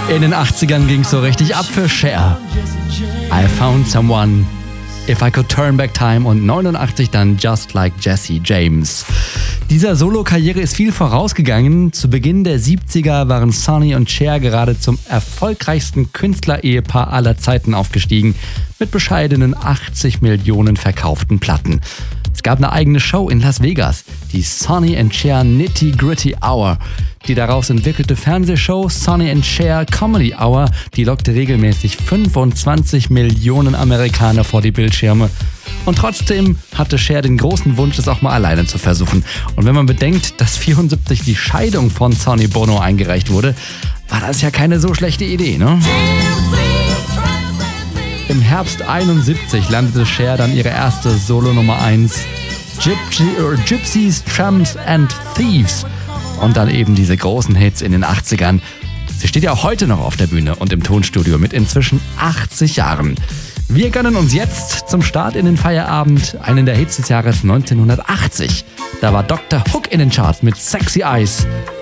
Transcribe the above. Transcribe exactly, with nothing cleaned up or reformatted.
In den achtzigern ging's so richtig ab für Cher. I Found Someone, If I Could Turn Back Time und neunundachtzig dann Just Like Jesse James. Dieser Solo-Karriere ist viel vorausgegangen. Zu Beginn der siebziger waren Sonny und Cher gerade zum erfolgreichsten Künstler-Ehepaar aller Zeiten aufgestiegen, mit bescheidenen achtzig Millionen verkauften Platten. Es gab eine eigene Show in Las Vegas, die Sonny and Cher Nitty Gritty Hour. Die daraus entwickelte Fernsehshow Sonny and Cher Comedy Hour, die lockte regelmäßig fünfundzwanzig Millionen Amerikaner vor die Bildschirme. Und trotzdem hatte Cher den großen Wunsch, es auch mal alleine zu versuchen. Und wenn man bedenkt, dass vierundsiebzig die Scheidung von Sonny Bono eingereicht wurde, war das ja keine so schlechte Idee, ne? Im Herbst einundsiebzig landete Cher dann ihre erste Solo-Nummer eins, Gypsy, äh, Gypsies, Tramps and Thieves. Und dann eben diese großen Hits in den achtzigern. Sie steht ja auch heute noch auf der Bühne und im Tonstudio mit inzwischen achtzig Jahren. Wir gönnen uns jetzt zum Start in den Feierabend einen der Hits des Jahres neunzehnhundertachtzig. Da war Doktor Hook in den Charts mit Sexy Eyes.